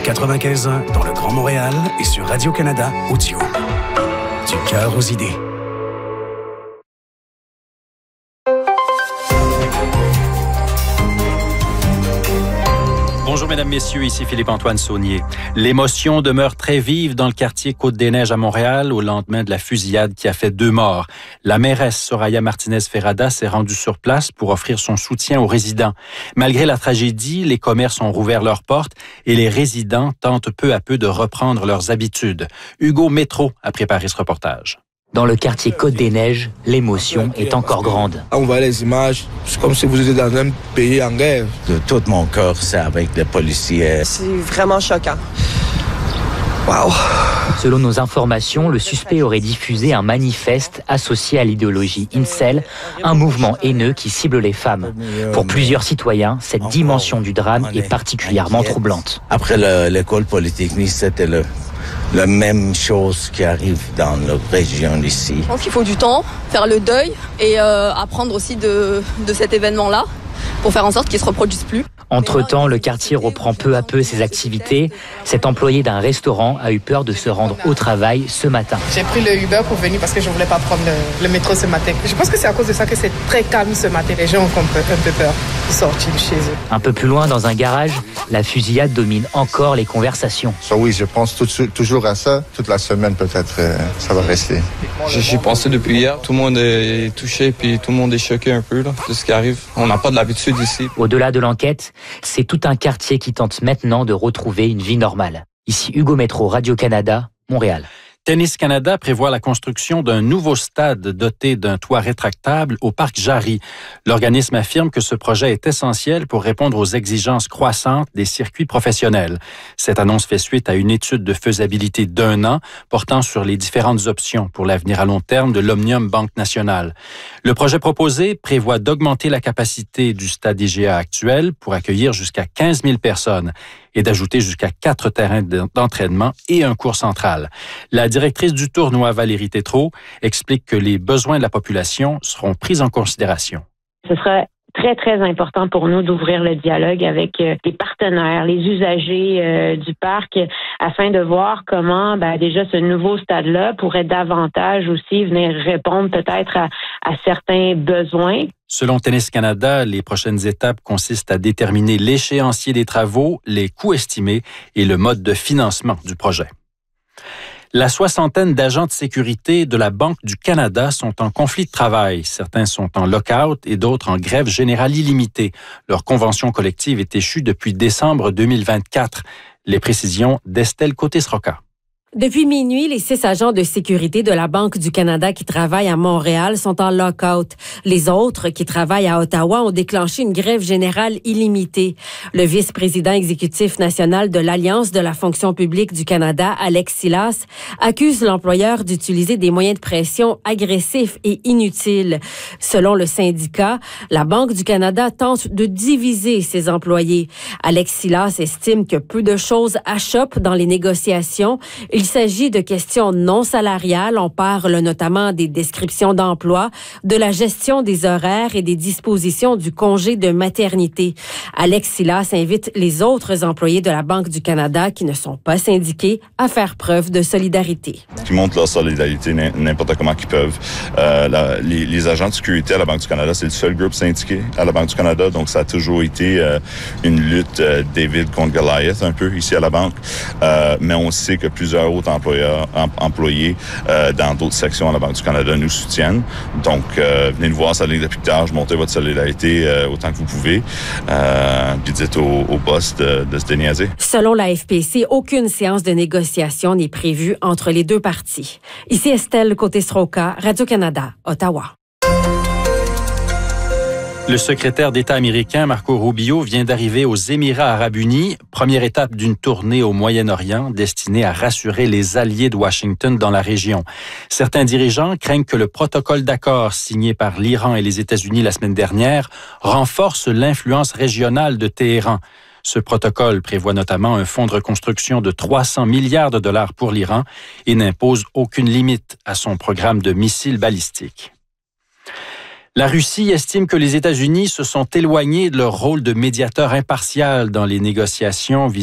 95.1 dans le Grand Montréal et sur Radio-Canada Audio. Du cœur aux idées. Bonjour mesdames, messieurs, ici Philippe-Antoine Saunier. L'émotion demeure très vive dans le quartier Côte-des-Neiges à Montréal au lendemain de la fusillade qui a fait 2 morts. La mairesse Soraya Martinez-Ferrada s'est rendue sur place pour offrir son soutien aux résidents. Malgré la tragédie, les commerces ont rouvert leurs portes et les résidents tentent peu à peu de reprendre leurs habitudes. Hugo Métro a préparé ce reportage. Dans le quartier Côte-des-Neiges, l'émotion est encore grande. On voit les images, c'est comme si vous étiez dans un pays en guerre. De tout mon cœur, c'est avec les policiers. C'est vraiment choquant. Wow. Selon nos informations, le suspect aurait diffusé un manifeste associé à l'idéologie Incel, un mouvement haineux qui cible les femmes. Pour plusieurs citoyens, cette dimension du drame est particulièrement troublante. Après l'école polytechnique, c'était la même chose qui arrive dans la région ici. Je pense qu'il faut du temps, faire le deuil et apprendre aussi de cet événement-là pour faire en sorte qu'il ne se reproduise plus. Entre-temps, le quartier reprend peu à peu ses activités. Cet employé d'un restaurant a eu peur de se rendre au travail ce matin. J'ai pris le Uber pour venir parce que je ne voulais pas prendre le métro ce matin. Je pense que c'est à cause de ça que c'est très calme ce matin. Les gens ont un peu peur de sortir de chez eux. Un peu plus loin, dans un garage, la fusillade domine encore les conversations. Oui, je pense toujours à ça. Toute la semaine, peut-être, ça va rester. J'y pensé depuis hier. Tout le monde est touché puis tout le monde est choqué un peu là, de ce qui arrive. On n'a pas de l'habitude ici. Au-delà de l'enquête, c'est tout un quartier qui tente maintenant de retrouver une vie normale. Ici Hugo Métro, Radio-Canada, Montréal. Tennis Canada prévoit la construction d'un nouveau stade doté d'un toit rétractable au parc Jarry. L'organisme affirme que ce projet est essentiel pour répondre aux exigences croissantes des circuits professionnels. Cette annonce fait suite à une étude de faisabilité d'1 an portant sur les différentes options pour l'avenir à long terme de l'Omnium Banque Nationale. Le projet proposé prévoit d'augmenter la capacité du stade IGA actuel pour accueillir jusqu'à 15 000 personnes et d'ajouter jusqu'à 4 terrains d'entraînement et un court central. La directrice du tournoi, Valérie Tétrault, explique que les besoins de la population seront pris en considération. Ce sera très, très important pour nous d'ouvrir le dialogue avec les partenaires, les usagers du parc, afin de voir comment déjà ce nouveau stade-là pourrait davantage aussi venir répondre peut-être à certains besoins. Selon Tennis Canada, les prochaines étapes consistent à déterminer l'échéancier des travaux, les coûts estimés et le mode de financement du projet. La 60aine d'agents de sécurité de la Banque du Canada sont en conflit de travail. Certains sont en lock-out et d'autres en grève générale illimitée. Leur convention collective est échue depuis décembre 2024. Les précisions d'Estelle Côté-Sroca. Depuis minuit, les 6 agents de sécurité de la Banque du Canada qui travaillent à Montréal sont en lock-out. Les autres, qui travaillent à Ottawa, ont déclenché une grève générale illimitée. Le vice-président exécutif national de l'Alliance de la fonction publique du Canada, Alex Silas, accuse l'employeur d'utiliser des moyens de pression agressifs et inutiles. Selon le syndicat, la Banque du Canada tente de diviser ses employés. Alex Silas estime que peu de choses achoppent dans les négociations. Il s'agit de questions non salariales. On parle notamment des descriptions d'emploi, de la gestion des horaires et des dispositions du congé de maternité. Alex Silas invite les autres employés de la Banque du Canada qui ne sont pas syndiqués à faire preuve de solidarité. Qui montrent leur solidarité n'importe comment qu'ils peuvent. Les agents de sécurité à la Banque du Canada, c'est le seul groupe syndiqué à la Banque du Canada, donc ça a toujours été une lutte David contre Goliath un peu ici à la Banque. Mais on sait que plusieurs autres employés dans d'autres sections à la Banque du Canada nous soutiennent. Donc, venez nous voir sur la ligne de piquetage, montez votre solidarité autant que vous pouvez, puis dites au boss de se déniaiser. Selon la FPC, aucune séance de négociation n'est prévue entre les deux parties. Ici Estelle Côté-Sroca, Radio-Canada, Ottawa. Le secrétaire d'État américain Marco Rubio vient d'arriver aux Émirats arabes unis, première étape d'une tournée au Moyen-Orient destinée à rassurer les alliés de Washington dans la région. Certains dirigeants craignent que le protocole d'accord signé par l'Iran et les États-Unis la semaine dernière renforce l'influence régionale de Téhéran. Ce protocole prévoit notamment un fonds de reconstruction de 300 milliards de dollars pour l'Iran et n'impose aucune limite à son programme de missiles balistiques. La Russie estime que les États-Unis se sont éloignés de leur rôle de médiateur impartial dans les négociations